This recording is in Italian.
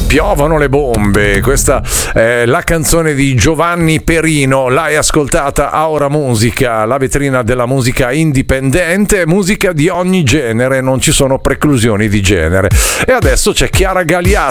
Piovono le bombe, questa è la canzone di Giovanni Perino, l'hai ascoltata a Ora Musica, la vetrina della musica indipendente, musica di ogni genere, non ci sono preclusioni di genere. E adesso c'è Chiara Galiazzi.